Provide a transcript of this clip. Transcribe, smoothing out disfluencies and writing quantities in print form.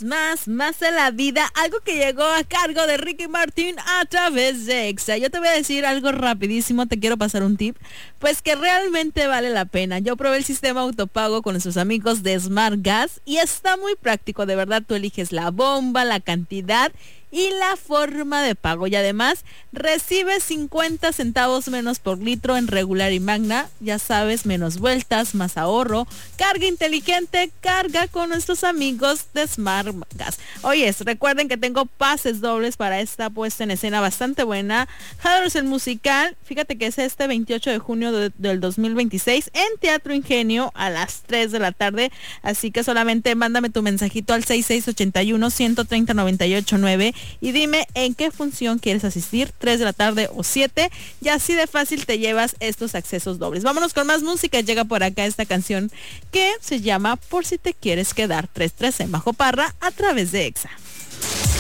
más de la vida, algo que llegó a cargo de Ricky Martin a través de Exa. Yo te voy a decir algo rapidísimo, te quiero pasar un tip, pues que realmente vale la pena. Yo probé el sistema autopago con nuestros amigos de Smart Gas y está muy práctico, de verdad. Tú eliges la bomba, la cantidad y la forma de pago, y además recibes 50 centavos menos por litro en regular y magna. Ya sabes, menos vueltas, más ahorro. Carga inteligente, carga con nuestros amigos de Smart Gas. Oyes, recuerden que tengo pases dobles para esta puesta en escena bastante buena. Hathers el musical, fíjate que es este 28 de junio del 2026 en Teatro Ingenio a las 3 de la tarde, así que solamente mándame tu mensajito al 6681-130-989 y dime en qué función quieres asistir, 3 de la tarde o 7, y así de fácil te llevas estos accesos dobles. Vámonos con más música. Llega por acá esta canción que se llama Por si te quieres quedar, 313 Majo Parra a través de Exa.